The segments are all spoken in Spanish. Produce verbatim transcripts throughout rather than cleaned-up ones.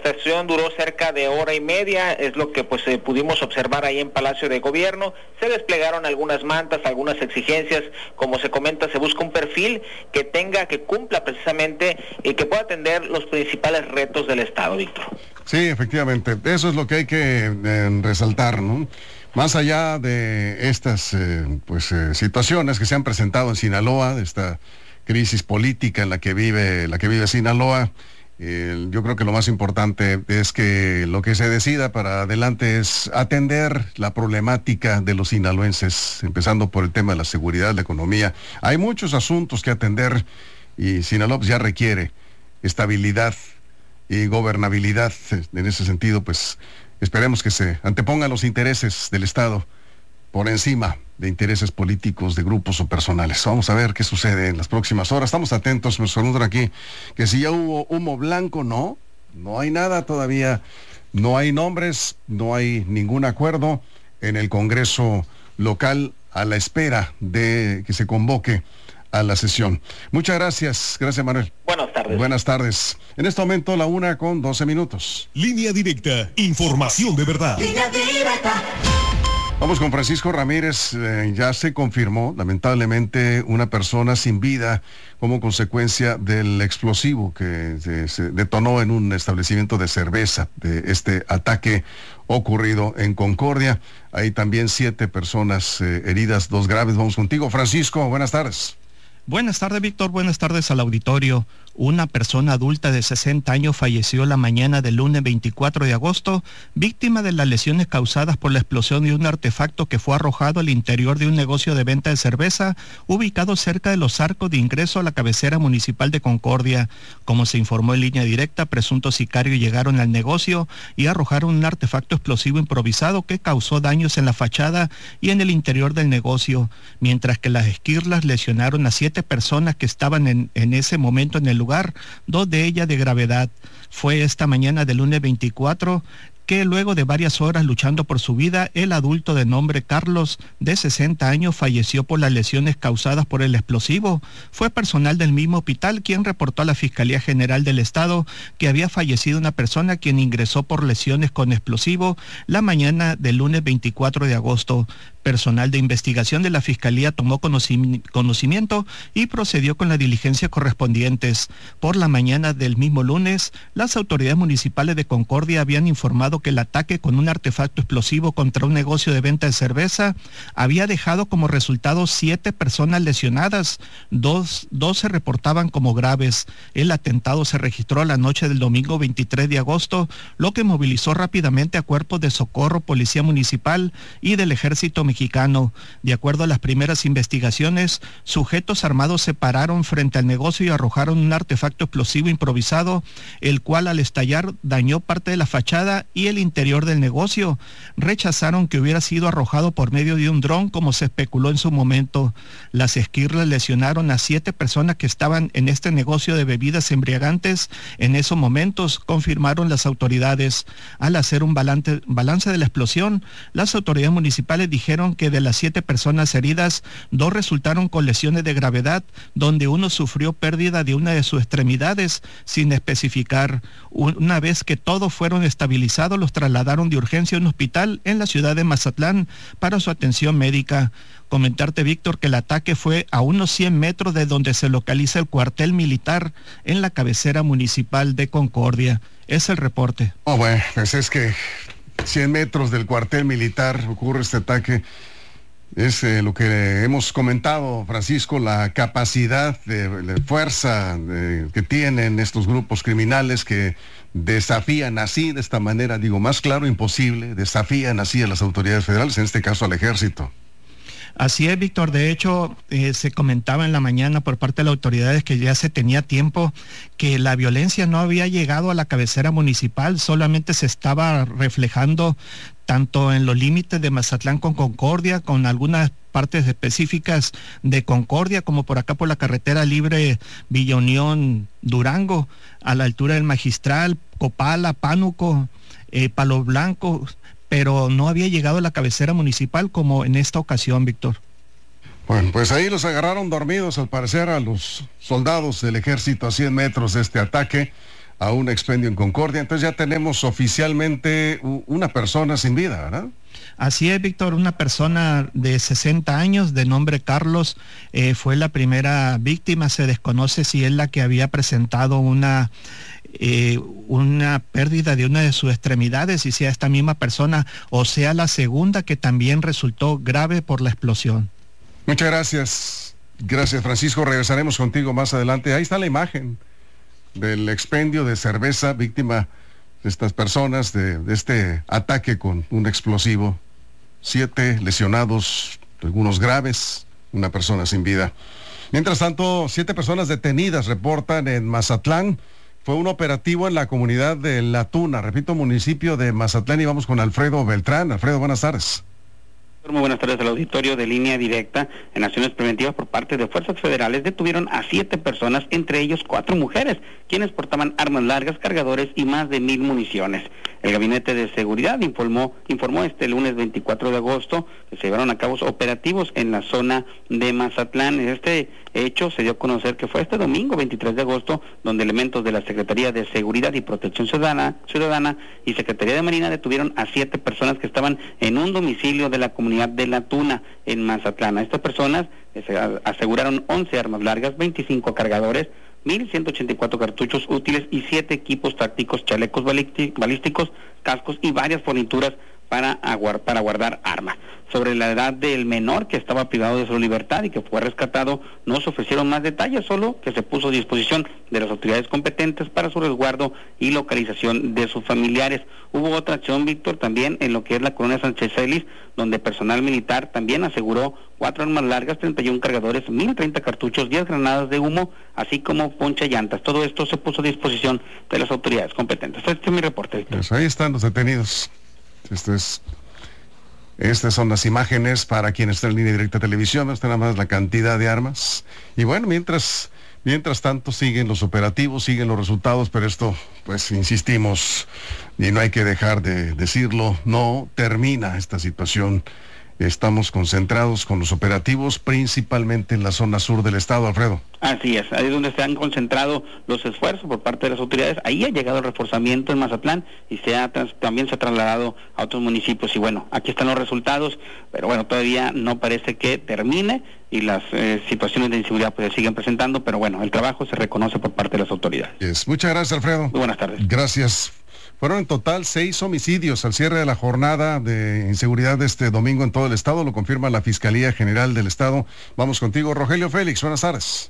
manifestación duró cerca de hora y media, es lo que pues eh, pudimos observar ahí en Palacio de Gobierno. Se desplegaron algunas mantas, algunas exigencias, como se comenta, se busca un perfil que tenga, que cumpla precisamente y que pueda atender los principales retos del Estado, Víctor. Sí, efectivamente, eso es lo que hay que eh, resaltar, ¿no? Más allá de estas eh, pues eh, situaciones que se han presentado en Sinaloa, de esta crisis política en la que vive, la que vive Sinaloa, eh, yo creo que lo más importante es que lo que se decida para adelante es atender la problemática de los sinaloenses, empezando por el tema de la seguridad, la economía. Hay muchos asuntos que atender y Sinaloa ya requiere estabilidad y gobernabilidad. En ese sentido, pues esperemos que se antepongan los intereses del Estado por encima de intereses políticos de grupos o personales. Vamos a ver qué sucede en las próximas horas. Estamos atentos, nos preguntan aquí que si ya hubo humo blanco. No, no hay nada todavía, no hay nombres, no hay ningún acuerdo en el Congreso local a la espera de que se convoque a la sesión. Muchas gracias, gracias Manuel. Buenas tardes. Buenas tardes. En este momento la una con doce minutos. Línea directa, información de verdad. Línea directa. Vamos con Francisco Ramírez. Eh, ya se confirmó, lamentablemente, una persona sin vida como consecuencia del explosivo que se, se detonó en un establecimiento de cerveza, de este ataque ocurrido en Concordia. Hay también siete personas eh, heridas, dos graves. Vamos contigo, Francisco. Buenas tardes. Buenas tardes, Víctor. Buenas tardes al auditorio. Una persona adulta de sesenta años falleció la mañana del lunes veinticuatro de agosto, víctima de las lesiones causadas por la explosión de un artefacto que fue arrojado al interior de un negocio de venta de cerveza ubicado cerca de los arcos de ingreso a la cabecera municipal de Concordia. Como se informó en línea directa, presuntos sicarios llegaron al negocio y arrojaron un artefacto explosivo improvisado que causó daños en la fachada y en el interior del negocio, mientras que las esquirlas lesionaron a siete personas que estaban en, en ese momento en el lugar, dos de ellas de gravedad. Fue esta mañana del lunes veinticuatro que luego de varias horas luchando por su vida, el adulto de nombre Carlos, de sesenta años, falleció por las lesiones causadas por el explosivo. Fue personal del mismo hospital quien reportó a la Fiscalía General del Estado que había fallecido una persona quien ingresó por lesiones con explosivo la mañana del lunes veinticuatro de agosto. Personal de investigación de la Fiscalía tomó conocimiento y procedió con las diligencias correspondientes. Por la mañana del mismo lunes, las autoridades municipales de Concordia habían informado que el ataque con un artefacto explosivo contra un negocio de venta de cerveza había dejado como resultado siete personas lesionadas. Dos, dos se reportaban como graves. El atentado se registró la noche del domingo veintitrés de agosto, lo que movilizó rápidamente a cuerpos de socorro, policía municipal y del ejército mexicano. Mexicano. De acuerdo a las primeras investigaciones, sujetos armados se pararon frente al negocio y arrojaron un artefacto explosivo improvisado, el cual al estallar dañó parte de la fachada y el interior del negocio. Rechazaron que hubiera sido arrojado por medio de un dron, como se especuló en su momento. Las esquirlas lesionaron a siete personas que estaban en este negocio de bebidas embriagantes en esos momentos, confirmaron las autoridades. Al hacer un balance, balance de la explosión, las autoridades municipales dijeron que de las siete personas heridas, dos resultaron con lesiones de gravedad, donde uno sufrió pérdida de una de sus extremidades, sin especificar. Una vez que todos fueron estabilizados, los trasladaron de urgencia a un hospital en la ciudad de Mazatlán para su atención médica. Comentarte, Víctor, que el ataque fue a unos cien metros de donde se localiza el cuartel militar en la cabecera municipal de Concordia. Es el reporte. Oh, bueno, pues es que cien metros del cuartel militar ocurre este ataque. Es eh, lo que hemos comentado, Francisco, la capacidad de, de fuerza de, que tienen estos grupos criminales que desafían así, de esta manera, digo, más claro imposible, desafían así a las autoridades federales, en este caso al ejército. Así es, Víctor. De hecho, eh, se comentaba en la mañana por parte de las autoridades que ya se tenía tiempo que la violencia no había llegado a la cabecera municipal, solamente se estaba reflejando tanto en los límites de Mazatlán con Concordia, con algunas partes específicas de Concordia, como por acá por la carretera libre Villa Unión Durango, a la altura del Magistral, Copala, Pánuco, eh, Palo Blanco, pero no había llegado a la cabecera municipal como en esta ocasión, Víctor. Bueno, pues ahí los agarraron dormidos, al parecer, a los soldados del ejército a cien metros de este ataque. a un expendio en Concordia. Entonces ya tenemos oficialmente una persona sin vida, ¿verdad? Así es, Víctor, una persona de sesenta años de nombre Carlos eh, fue la primera víctima. Se desconoce si es la que había presentado una, eh, una pérdida de una de sus extremidades, y sea esta misma persona o sea la segunda que también resultó grave por la explosión. Muchas gracias. Gracias, Francisco. Regresaremos contigo más adelante. Ahí está la imagen del expendio de cerveza, víctima de estas personas, de, de este ataque con un explosivo. Siete lesionados, algunos graves, una persona sin vida. Mientras tanto, siete personas detenidas reportan en Mazatlán. Fue un operativo en la comunidad de La Tuna, repito, municipio de Mazatlán, y vamos con Alfredo Beltrán. Alfredo, buenas tardes. Muy buenas tardes al auditorio de Línea Directa. En acciones preventivas por parte de fuerzas federales detuvieron a siete personas, entre ellos cuatro mujeres, quienes portaban armas largas, cargadores y más de mil municiones. El Gabinete de Seguridad informó, informó este lunes veinticuatro de agosto que se llevaron a cabo operativos en la zona de Mazatlán. Este hecho se dio a conocer que fue este domingo veintitrés de agosto, donde elementos de la Secretaría de Seguridad y Protección Ciudadana, Ciudadana y Secretaría de Marina detuvieron a siete personas que estaban en un domicilio de la comunidad de La Tuna en Mazatlán. A estas personas se aseguraron once armas largas, veinticinco cargadores, mil ciento ochenta y cuatro cartuchos útiles y siete equipos tácticos, chalecos balísticos, cascos y varias fornituras para, aguar, para guardar armas. Sobre la edad del menor que estaba privado de su libertad y que fue rescatado, no se ofrecieron más detalles, solo que se puso a disposición de las autoridades competentes para su resguardo y localización de sus familiares. Hubo otra acción, Víctor, también en lo que es la colonia Sánchez Celis, donde personal militar también aseguró cuatro armas largas, treinta y uno cargadores, mil treinta cartuchos, diez granadas de humo, así como poncha llantas. Todo esto se puso a disposición de las autoridades competentes. Este es mi reporte, Víctor. Pues ahí están los detenidos. Este es... Estas son las imágenes para quienes están en Línea Directa Televisión. Esta nada más la cantidad de armas. Y bueno, mientras, mientras tanto siguen los operativos, siguen los resultados, pero esto, pues insistimos, y no hay que dejar de decirlo, no termina esta situación. Estamos concentrados con los operativos, principalmente en la zona sur del estado, Alfredo. Así es, ahí es donde se han concentrado los esfuerzos por parte de las autoridades. Ahí ha llegado el reforzamiento en Mazatlán y se ha trans, también se ha trasladado a otros municipios. Y bueno, aquí están los resultados, pero bueno, todavía no parece que termine y las eh, situaciones de inseguridad pues se siguen presentando, pero bueno, el trabajo se reconoce por parte de las autoridades. Yes. Muchas gracias, Alfredo. Muy buenas tardes. Gracias. Fueron en total seis homicidios al cierre de la jornada de inseguridad de este domingo en todo el estado, lo confirma la Fiscalía General del Estado. Vamos contigo, Rogelio Félix, buenas tardes.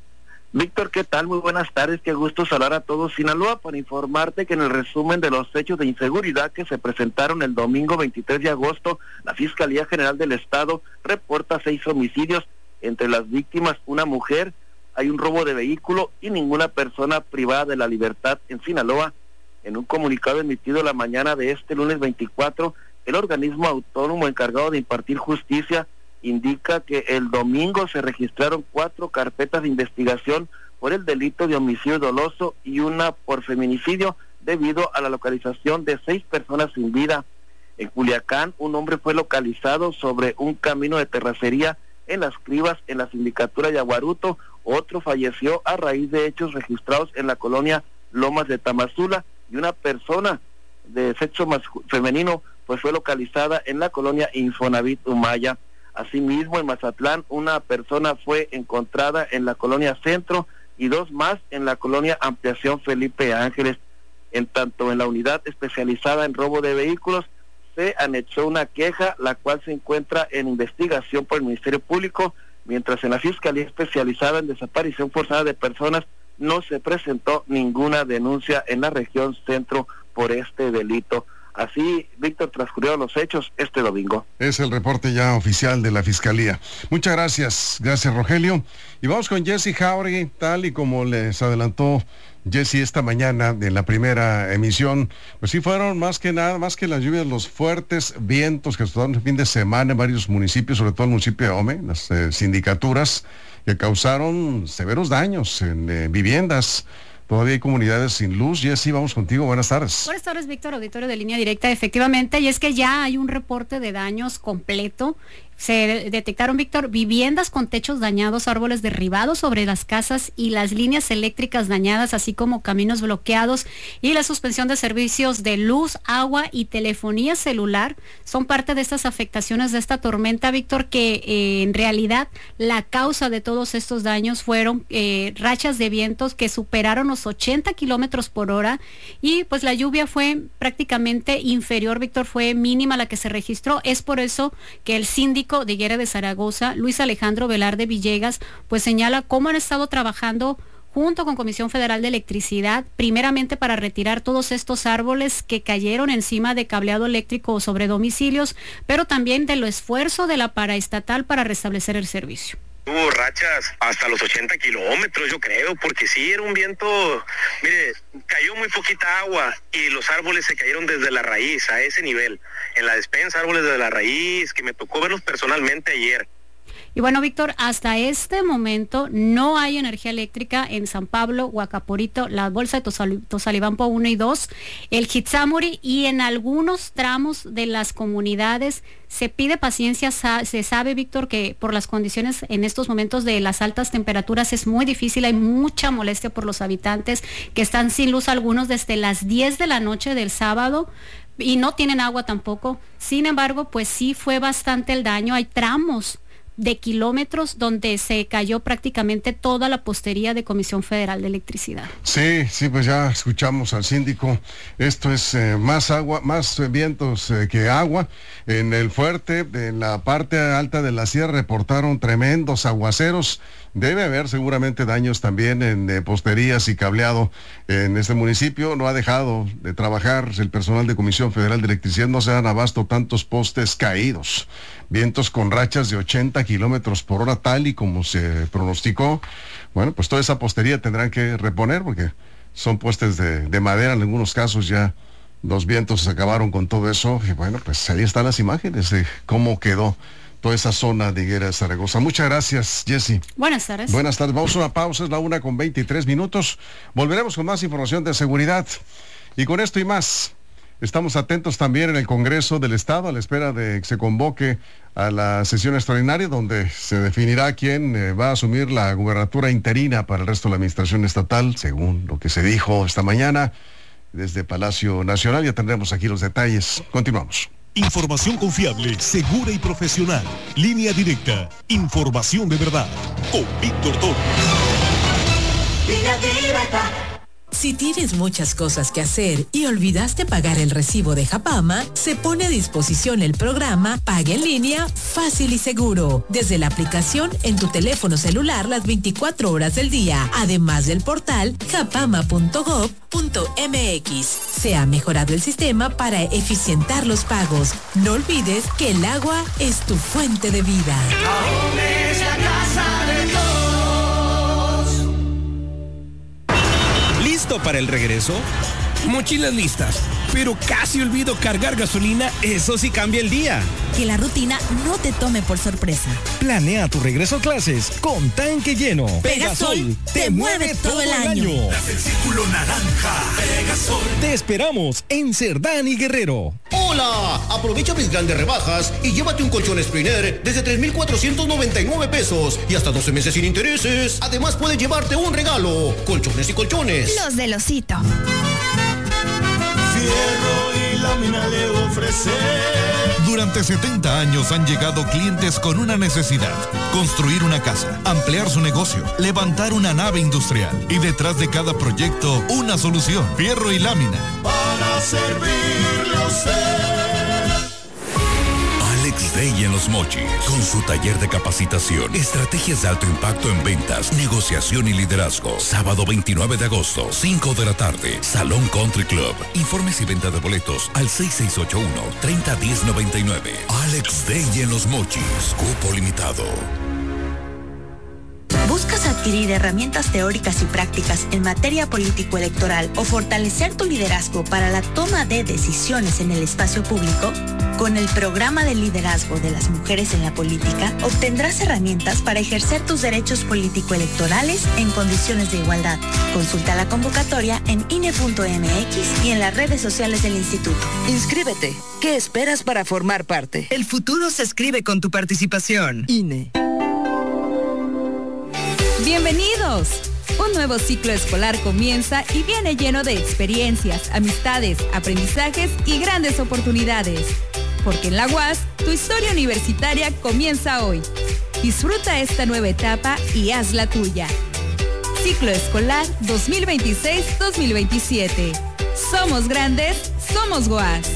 Víctor, ¿qué tal? Muy buenas tardes, qué gusto saludar a todos Sinaloa para informarte que en el resumen de los hechos de inseguridad que se presentaron el domingo veintitrés de agosto, la Fiscalía General del Estado reporta seis homicidios, entre las víctimas una mujer, hay un robo de vehículo y ninguna persona privada de la libertad en Sinaloa. En un comunicado emitido la mañana de este lunes veinticuatro, el organismo autónomo encargado de impartir justicia indica que el domingo se registraron cuatro carpetas de investigación por el delito de homicidio doloso y una por feminicidio debido a la localización de seis personas sin vida. En Culiacán, un hombre fue localizado sobre un camino de terracería en Las Crivas, en la sindicatura de Aguaruto. Otro falleció a raíz de hechos registrados en la colonia Lomas de Tamazula, y una persona de sexo femenino pues fue localizada en la colonia Infonavit Humaya. Asimismo, en Mazatlán, una persona fue encontrada en la colonia Centro y dos más en la colonia Ampliación Felipe Ángeles. En tanto, en la unidad especializada en robo de vehículos se anexó una queja, la cual se encuentra en investigación por el Ministerio Público, mientras en la Fiscalía Especializada en Desaparición Forzada de Personas no se presentó ninguna denuncia en la región centro por este delito. Así, Víctor, transcurrieron los hechos este domingo. Es el reporte ya oficial de la Fiscalía. Muchas gracias, gracias Rogelio. Y vamos con Jesse Jauregui, tal y como les adelantó Jesse esta mañana en la primera emisión, pues sí fueron más que nada, más que las lluvias, los fuertes vientos que estuvieron el fin de semana en varios municipios, sobre todo el municipio de Ome, las eh, sindicaturas, que causaron severos daños en eh, viviendas. Todavía hay comunidades sin luz. Jessy, vamos contigo. Buenas tardes. Buenas tardes, Víctor, auditorio de Línea Directa. Efectivamente, y es que ya hay un reporte de daños completo. Se detectaron, Víctor, viviendas con techos dañados, árboles derribados sobre las casas y las líneas eléctricas dañadas, así como caminos bloqueados, y la suspensión de servicios de luz, agua y telefonía celular son parte de estas afectaciones de esta tormenta, Víctor, que eh, en realidad la causa de todos estos daños fueron eh, rachas de vientos que superaron los ochenta kilómetros por hora, y pues la lluvia fue prácticamente inferior, Víctor, fue mínima la que se registró. Es por eso que el síndico de Higuera de Zaragoza, Luis Alejandro Velarde Villegas, pues señala cómo han estado trabajando junto con Comisión Federal de Electricidad, primeramente para retirar todos estos árboles que cayeron encima de cableado eléctrico sobre domicilios, pero también de lo esfuerzo de la paraestatal para restablecer el servicio. Hubo rachas hasta los ochenta kilómetros, yo creo, porque sí, era un viento, mire, cayó muy poquita agua y los árboles se cayeron desde la raíz, a ese nivel. En la despensa, árboles desde la raíz, que me tocó verlos personalmente ayer. Y bueno, Víctor, hasta este momento no hay energía eléctrica en San Pablo, Huacaporito, la Bolsa de Tosalibampo uno y dos, el Jitsamuri, y en algunos tramos de las comunidades. Se pide paciencia, se sabe, Víctor, que por las condiciones en estos momentos de las altas temperaturas es muy difícil, hay mucha molestia por los habitantes que están sin luz, algunos desde las diez de la noche del sábado, y no tienen agua tampoco. Sin embargo, pues sí fue bastante el daño, hay tramos de kilómetros donde se cayó prácticamente toda la postería de Comisión Federal de Electricidad. Sí, sí, pues ya escuchamos al síndico. Esto es eh, más agua, más eh, vientos eh, que agua. En el fuerte, en la parte alta de la sierra, reportaron tremendos aguaceros. Debe haber seguramente daños también en eh, posterías y cableado en este municipio. No ha dejado de trabajar el personal de Comisión Federal de Electricidad, no se dan abasto tantos postes caídos. Vientos con rachas de ochenta kilómetros por hora, tal y como se pronosticó. Bueno, pues toda esa postería tendrán que reponer porque son postes de, de madera, en algunos casos ya los vientos se acabaron con todo eso. Y bueno, pues ahí están las imágenes de cómo quedó toda esa zona de Higuera de Zaragoza. Muchas gracias, Jessy. Buenas tardes. Buenas tardes. Vamos a una pausa, es la una con veintitrés minutos. Volveremos con más información de seguridad. Y con esto y más, estamos atentos también en el Congreso del Estado a la espera de que se convoque a la sesión extraordinaria donde se definirá quién eh, va a asumir la gubernatura interina para el resto de la administración estatal, según lo que se dijo esta mañana desde Palacio Nacional. Ya tendremos aquí los detalles. Continuamos. Información confiable, segura y profesional. Línea directa. Información de verdad. Con Víctor Torres. Línea directa. Si tienes muchas cosas que hacer y olvidaste pagar el recibo de Japama, se pone a disposición el programa Paga en Línea Fácil y Seguro, desde la aplicación en tu teléfono celular las veinticuatro horas del día, además del portal japama punto gob punto mx. Se ha mejorado el sistema para eficientar los pagos. No olvides que el agua es tu fuente de vida. Aún es la casa de todos. ¿Listo para el regreso? Mochilas listas, pero casi olvido cargar gasolina. Eso sí cambia el día. Que la rutina no te tome por sorpresa. Planea tu regreso a clases con tanque lleno. Pegasol te, te mueve todo el año. año. Das el círculo naranja. Pegasol. Te esperamos en Cerdán y Guerrero. ¡Hola! Aprovecha mis grandes rebajas y llévate un colchón Spriner desde tres mil cuatrocientos noventa y nueve pesos y hasta doce meses sin intereses. Además puedes llevarte un regalo. Colchones y colchones. Los del Osito. Fierro y lámina le ofrece. Durante setenta años han llegado clientes con una necesidad: construir una casa, ampliar su negocio, levantar una nave industrial. Y detrás de cada proyecto, una solución: Fierro y lámina. Para servirle a usted. Alex Day en Los Mochis, con su taller de capacitación, estrategias de alto impacto en ventas, negociación y liderazgo. Sábado veintinueve de agosto, cinco de la tarde, Salón Country Club. Informes y venta de boletos al seis seis ocho uno, tres cero uno cero nueve nueve. Alex Day en Los Mochis, cupo limitado. ¿Buscas adquirir herramientas teóricas y prácticas en materia político-electoral o fortalecer tu liderazgo para la toma de decisiones en el espacio público? Con el programa de liderazgo de las mujeres en la política, obtendrás herramientas para ejercer tus derechos político-electorales en condiciones de igualdad. Consulta la convocatoria en I N E punto M X y en las redes sociales del instituto. Inscríbete. ¿Qué esperas para formar parte? El futuro se escribe con tu participación. I N E. ¡Bienvenidos! Un nuevo ciclo escolar comienza y viene lleno de experiencias, amistades, aprendizajes y grandes oportunidades. Porque en la U A S, tu historia universitaria comienza hoy. Disfruta esta nueva etapa y haz la tuya. Ciclo escolar dos mil veintiséis dos mil veintisiete. Somos grandes, somos U A S.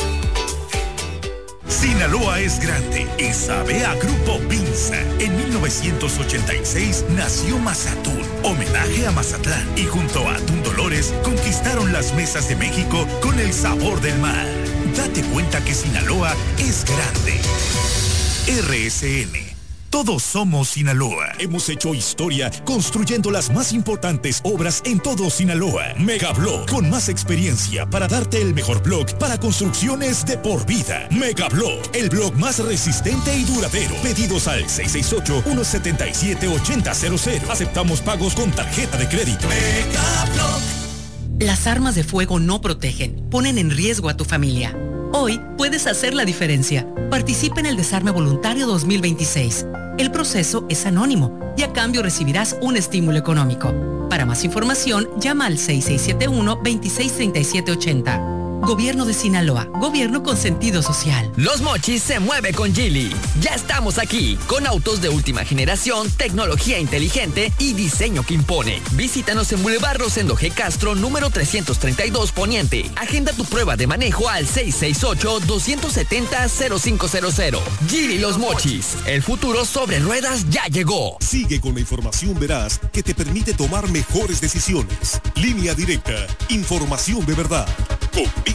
Sinaloa es grande y sabe a Grupo Pinza. En mil novecientos ochenta y seis nació Mazatún, homenaje a Mazatlán, y junto a Atún Dolores conquistaron las mesas de México con el sabor del mar. Date cuenta que Sinaloa es grande. R S N. Todos somos Sinaloa. Hemos hecho historia construyendo las más importantes obras en todo Sinaloa. Megablock, con más experiencia para darte el mejor block para construcciones de por vida. Megablock, el block más resistente y duradero. Pedidos al seis seis ocho, uno siete siete, ocho cero cero cero. Aceptamos pagos con tarjeta de crédito. Megablock. Las armas de fuego no protegen, ponen en riesgo a tu familia. Hoy puedes hacer la diferencia. Participa en el Desarme Voluntario dos mil veintiséis. El proceso es anónimo y a cambio recibirás un estímulo económico. Para más información, llama al seis seis siete uno, dos seis tres siete ocho cero. Gobierno de Sinaloa, gobierno con sentido social. Los Mochis se mueve con Geely. Ya estamos aquí, con autos de última generación, tecnología inteligente y diseño que impone. Visítanos en Boulevard Rosendo G. Castro, número trescientos treinta y dos, Poniente. Agenda tu prueba de manejo al seis seis ocho, dos siete cero, cero cinco cero cero. Geely Los Mochis. El futuro sobre ruedas ya llegó. Sigue con la información veraz que te permite tomar mejores decisiones. Línea Directa. Información de verdad. Con